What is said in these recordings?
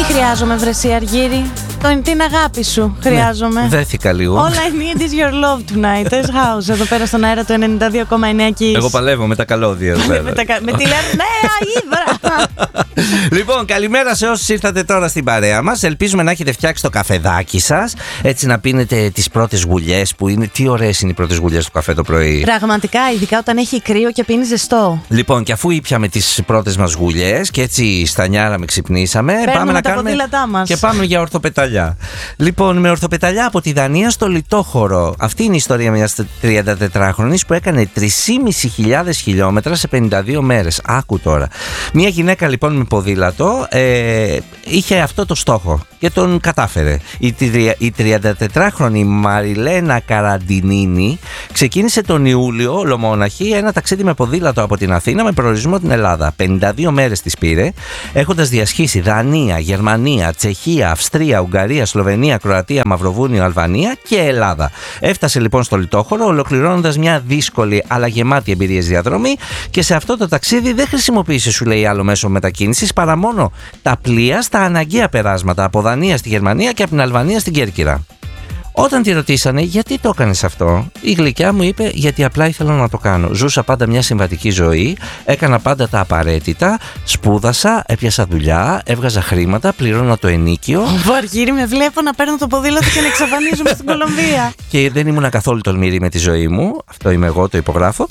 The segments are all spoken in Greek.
χρειάζομαι, βρεσί Αργύρι? Την αγάπη σου χρειάζομαι. Ναι, δέθηκα λίγο. All I need is your love tonight. Tess House, εδώ πέρα στον αέρα του 92,9 Kiss. Εγώ παλεύω με τα καλώδια. Με τη νέα ύδρα. Λοιπόν, καλημέρα σε όσους ήρθατε τώρα στην παρέα μας. Ελπίζουμε να έχετε φτιάξει το καφεδάκι σας. Έτσι να πίνετε τις πρώτες γουλιές που είναι. Τι ωραίες είναι οι πρώτες γουλιές του καφέ το πρωί. Πραγματικά, ειδικά όταν έχει κρύο και πίνει ζεστό. Λοιπόν, και αφού ήπιαμε τις πρώτες μας γουλιές και έτσι στανιάραμε, ξυπνήσαμε. Πάμε να κάνουμε ποδήλατά μας. Και πάμε για ορθοπεταλιά. Λοιπόν, με ορθοπεταλιά από τη Δανία στο Λιτόχωρο. Αυτή είναι η ιστορία μιας 34χρονης που έκανε 3.500 χιλιόμετρα σε 52 μέρες. Άκου τώρα. Μια γυναίκα λοιπόν με ποδήλατο είχε αυτό το στόχο και τον κατάφερε. Η 34χρονη Μαριλένα Καραντινίνη ξεκίνησε τον Ιούλιο ολομόναχη ένα ταξίδι με ποδήλατο από την Αθήνα με προορισμό την Ελλάδα. 52 μέρες της πήρε, έχοντας διασχίσει Δανία, Γερμανία, Τσεχία, Αυστρία, Ουγγαρία, Σλοβενία, Κροατία, Μαυροβούνιο, Αλβανία και Ελλάδα. Έφτασε λοιπόν στο Λιτόχωρο, ολοκληρώνοντας μια δύσκολη αλλά γεμάτη εμπειρίες διαδρομή, και σε αυτό το ταξίδι δεν χρησιμοποίησε, σου λέει, άλλο μέσο μετακίνησης παρά μόνο τα πλοία στα αναγκαία περάσματα από Δανία στη Γερμανία και από την Αλβανία στην Κέρκυρα. Όταν τη ρωτήσανε γιατί το έκανες αυτό, η γλυκιά μου είπε: γιατί απλά ήθελα να το κάνω. Ζούσα πάντα μια συμβατική ζωή, έκανα πάντα τα απαραίτητα, σπούδασα, έπιασα δουλειά, έβγαζα χρήματα, πληρώνα το ενίκιο. Αργύρι, με βλέπω να παίρνω το ποδήλατο και να εξαφανίζομαι στην Κολομβία. Και δεν ήμουν καθόλου τολμηρή με τη ζωή μου. Αυτό είμαι εγώ, το υπογράφω.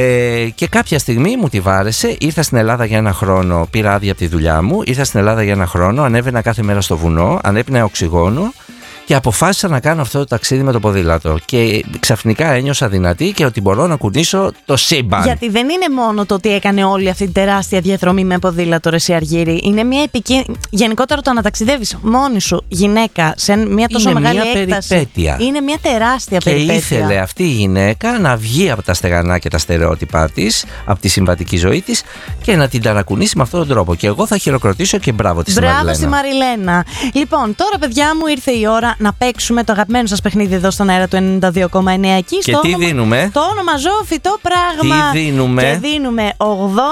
Και κάποια στιγμή μου τη βάρεσε. Ήρθα στην Ελλάδα για ένα χρόνο, πήρα άδεια από τη δουλειά μου. Ήρθα στην Ελλάδα για ένα χρόνο, ανέβαινα κάθε μέρα στο βουνό, ανέπινα οξυγόνο. Και αποφάσισα να κάνω αυτό το ταξίδι με το ποδήλατο. Και ξαφνικά ένιωσα δυνατή και ότι μπορώ να κουνήσω το σύμπαν. Γιατί δεν είναι μόνο το ότι έκανε όλη αυτή την τεράστια διαδρομή με ποδήλατο, ρε Αργύρι. Είναι μια γενικότερα το να ταξιδεύεις μόνη σου, γυναίκα, σε μια τόσο είναι μεγάλη μια έκταση. Περιπέτεια. Είναι μια τεράστια περιπέτεια. Και ήθελε αυτή η γυναίκα να βγει από τα στεγανά και τα στερεότυπά της, από τη συμβατική ζωή της, και να την ταρακουνήσει με αυτόν τον τρόπο. Και εγώ θα χειροκροτήσω και μπράβο τη Μαριλένα. Μπράβο στη Μαριλένα. Λοιπόν, τώρα, παιδιά μου, ήρθε η ώρα να παίξουμε το αγαπημένο σας παιχνίδι εδώ στον αέρα του 92,9 εκεί. Και τι δίνουμε? Το όνομα ζώφιτο πράγμα. Τι δίνουμε? Και δίνουμε 80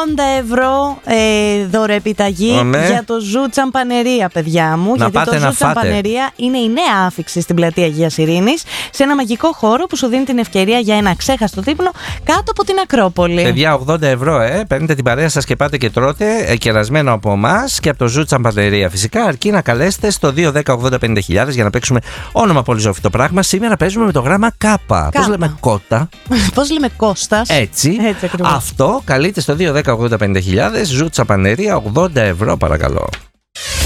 ευρώ δωρεοεπιταγή για το Ζου Τσαμπανερία, παιδιά μου. Να γιατί το Ζου Τσαμπανερία είναι η νέα άφιξη στην πλατεία Αγίας Ειρήνης, σε ένα μαγικό χώρο που σου δίνει την ευκαιρία για ένα αξέχαστο δείπνο κάτω από την Ακρόπολη. Παιδιά, 80 ευρώ, παίρνετε την παρέα σας και πάτε και τρώτε, κερασμένο από εμάς και από το Ζου Τσαμπανερία. Φυσικά, αρκεί να καλέσετε στο 210-80-50.000 για να παίξουμε όνομα πολύ ζώφιτο πράγμα. Σήμερα παίζουμε με το γράμμα Κάπα. Πώς λέμε Κότα? Πώς λέμε Κώστας? Έτσι αυτό καλείτε στο 210-80-50.000. Ζου Τσαμπανερία, 80 ευρώ παρακαλώ.